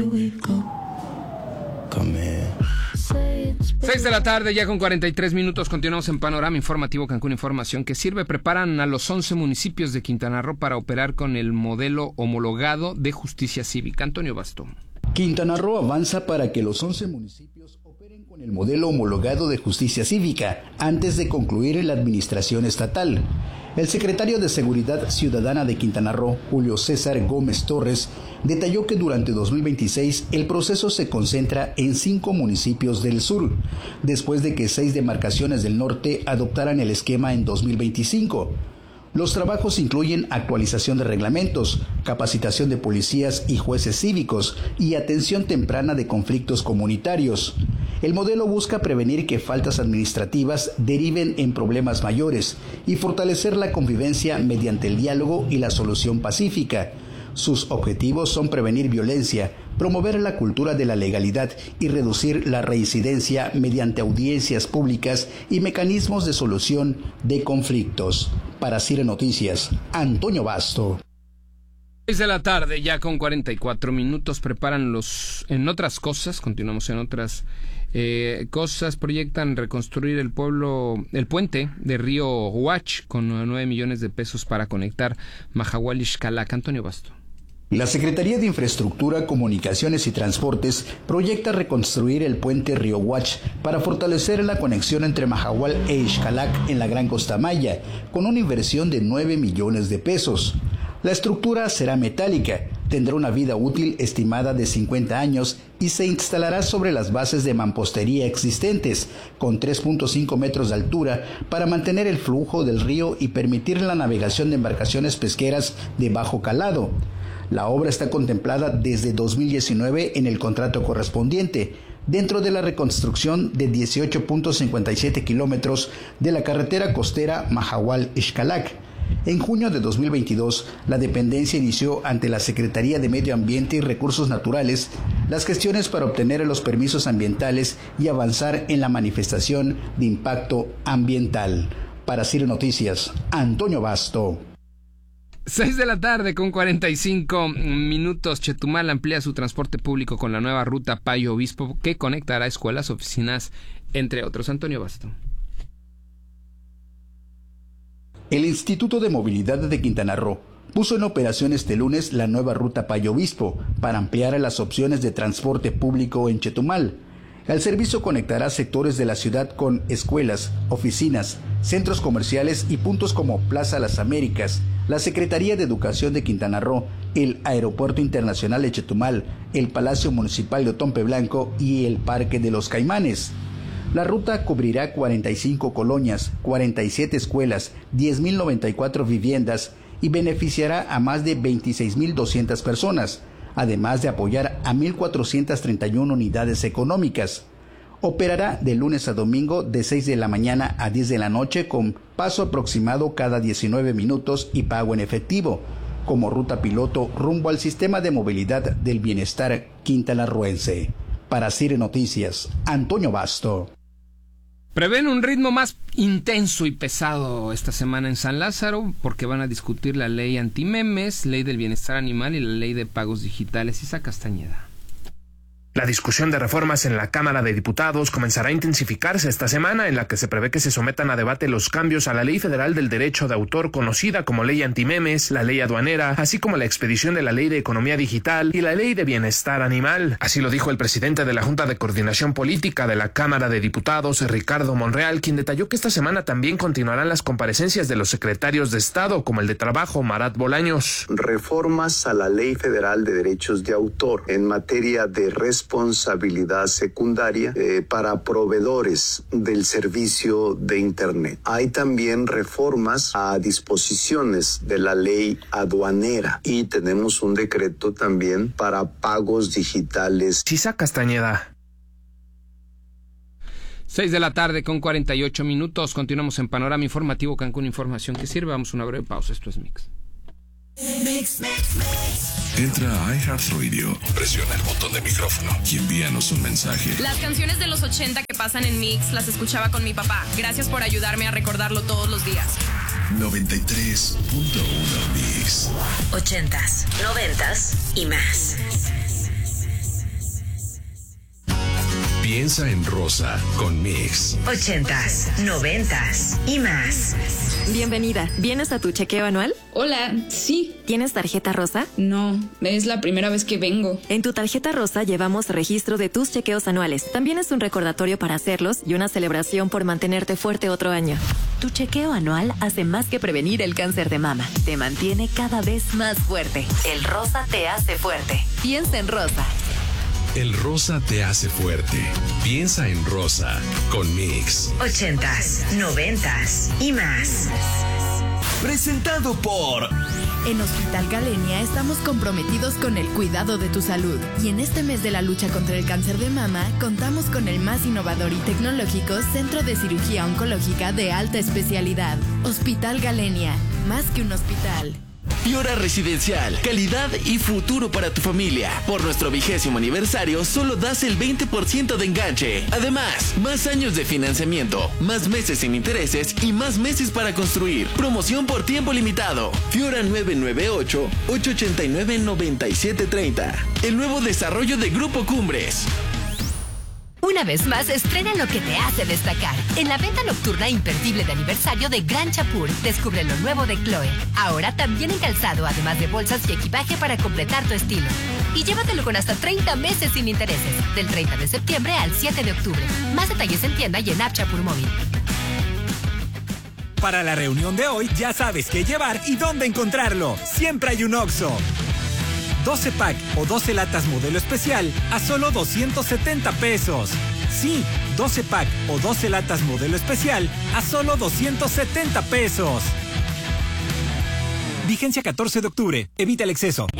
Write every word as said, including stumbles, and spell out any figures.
seis de la tarde, ya con cuarenta y tres minutos, continuamos en Panorama Informativo Cancún Información que sirve. Preparan a los once municipios de Quintana Roo para operar con el modelo homologado de justicia cívica. Antonio Basto. Quintana Roo avanza para que los once municipios operen con el modelo homologado de justicia cívica antes de concluir la administración estatal. El secretario de Seguridad Ciudadana de Quintana Roo, Julio César Gómez Torres, detalló que durante dos mil veintiséis el proceso se concentra en cinco municipios del sur, después de que seis demarcaciones del norte adoptaran el esquema en dos mil veinticinco. Los trabajos incluyen actualización de reglamentos, capacitación de policías y jueces cívicos y atención temprana de conflictos comunitarios. El modelo busca prevenir que faltas administrativas deriven en problemas mayores y fortalecer la convivencia mediante el diálogo y la solución pacífica. Sus objetivos son prevenir violencia, promover la cultura de la legalidad y reducir la reincidencia mediante audiencias públicas y mecanismos de solución de conflictos. Para Cire Noticias, Antonio Basto. seis de la tarde, ya con cuarenta y cuatro minutos, preparan los, en otras cosas, continuamos en otras eh, cosas, proyectan reconstruir el pueblo, el puente de Río Huach con nueve millones de pesos para conectar Mahahual y Xcalac. Antonio Basto. La Secretaría de Infraestructura, Comunicaciones y Transportes proyecta reconstruir el puente Río Huach para fortalecer la conexión entre Mahahual e Xcalac en la Gran Costa Maya, con una inversión de nueve millones de pesos. La estructura será metálica, tendrá una vida útil estimada de cincuenta años y se instalará sobre las bases de mampostería existentes, con tres punto cinco metros de altura, para mantener el flujo del río y permitir la navegación de embarcaciones pesqueras de bajo calado. La obra está contemplada desde dos mil diecinueve en el contrato correspondiente, dentro de la reconstrucción de dieciocho punto cincuenta y siete kilómetros de la carretera costera Mahahual-Xcalac. En junio de dos mil veintidós, la dependencia inició ante la Secretaría de Medio Ambiente y Recursos Naturales las gestiones para obtener los permisos ambientales y avanzar en la manifestación de impacto ambiental. Para Cire Noticias, Antonio Basto. seis de la tarde con cuarenta y cinco minutos. Chetumal amplía su transporte público con la nueva ruta Payo Obispo que conectará escuelas, oficinas, entre otros. Antonio Basto. El Instituto de Movilidad de Quintana Roo puso en operación este lunes la nueva ruta Payo Obispo para ampliar las opciones de transporte público en Chetumal. El servicio conectará sectores de la ciudad con escuelas, oficinas, centros comerciales y puntos como Plaza Las Américas, la Secretaría de Educación de Quintana Roo, el Aeropuerto Internacional de Chetumal, el Palacio Municipal de Otompe Blanco y el Parque de los Caimanes. La ruta cubrirá cuarenta y cinco colonias, cuarenta y siete escuelas, diez mil noventa y cuatro viviendas y beneficiará a más de veintiséis mil doscientas personas, además de apoyar a mil cuatrocientas treinta y una unidades económicas. Operará de lunes a domingo de seis de la mañana a diez de la noche con paso aproximado cada diecinueve minutos y pago en efectivo, como ruta piloto rumbo al sistema de movilidad del bienestar quintanarroense. Para Cire Noticias, Antonio Basto. Prevén un ritmo más intenso y pesado esta semana en San Lázaro porque van a discutir la ley antimemes, ley del bienestar animal y la ley de pagos digitales. Isaac Castañeda. La discusión de reformas en la Cámara de Diputados comenzará a intensificarse esta semana, en la que se prevé que se sometan a debate los cambios a la Ley Federal del Derecho de Autor, conocida como Ley Antimemes, la Ley Aduanera, así como la expedición de la Ley de Economía Digital y la Ley de Bienestar Animal. Así lo dijo el presidente de la Junta de Coordinación Política de la Cámara de Diputados, Ricardo Monreal, quien detalló que esta semana también continuarán las comparecencias de los secretarios de Estado, como el de Trabajo, Marat Bolaños. Reformas a la Ley Federal de Derechos de Autor en materia de responsabilidad responsabilidad secundaria eh, para proveedores del servicio de Internet. Hay también reformas a disposiciones de la ley aduanera y tenemos un decreto también para pagos digitales. Isaac Castañeda. seis de la tarde con cuarenta y ocho minutos. Continuamos en Panorama Informativo Cancún Información que sirve. Vamos a una breve pausa. Esto es Mix. Mix, mix, mix. Entra a iHeartRadio, presiona el botón de micrófono y envíanos un mensaje. Las canciones de los ochenta que pasan en Mix las escuchaba con mi papá. Gracias por ayudarme a recordarlo todos los días. noventa y tres punto uno Mix. Ochentas, noventas y más. Piensa en rosa con Mix. Ochentas, noventas y más. Bienvenida. ¿Vienes a tu chequeo anual? Hola, sí. ¿Tienes tarjeta rosa? No, es la primera vez que vengo. En tu tarjeta rosa llevamos registro de tus chequeos anuales. También es un recordatorio para hacerlos y una celebración por mantenerte fuerte otro año. Tu chequeo anual hace más que prevenir el cáncer de mama. Te mantiene cada vez más fuerte. El rosa te hace fuerte. Piensa en rosa. El rosa te hace fuerte. Piensa en rosa con Mix. Ochentas, noventas y más. Presentado por... En Hospital Galenia estamos comprometidos con el cuidado de tu salud. Y en este mes de la lucha contra el cáncer de mama, contamos con el más innovador y tecnológico Centro de Cirugía Oncológica de alta especialidad. Hospital Galenia, más que un hospital. Fiora Residencial, calidad y futuro para tu familia. Por nuestro vigésimo aniversario, solo das el veinte por ciento de enganche. Además, más años de financiamiento, más meses sin intereses y más meses para construir. Promoción por tiempo limitado. Fiora nueve nueve ocho, ocho ocho nueve, nueve siete tres cero. El nuevo desarrollo de Grupo Cumbres. Una vez más, estrena lo que te hace destacar. En la venta nocturna imperdible de aniversario de Gran Chapur, descubre lo nuevo de Chloe. Ahora también en calzado, además de bolsas y equipaje para completar tu estilo. Y llévatelo con hasta treinta meses sin intereses, del treinta de septiembre al siete de octubre. Más detalles en tienda y en App Chapur Móvil. Para la reunión de hoy, ya sabes qué llevar y dónde encontrarlo. Siempre hay un Oxxo. doce pack o doce latas modelo especial a solo doscientos setenta pesos. Sí, doce pack o doce latas modelo especial a solo doscientos setenta pesos. Vigencia catorce de octubre. Evita el exceso.